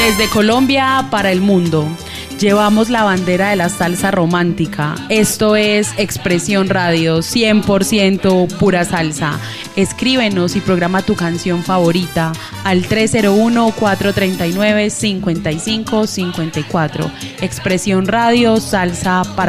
Desde Colombia para el mundo, llevamos la bandera de la salsa romántica. Esto es Expresión Radio, 100% pura salsa. Escríbenos y programa tu canción favorita al 301-439-5554. Expresión Radio, salsa para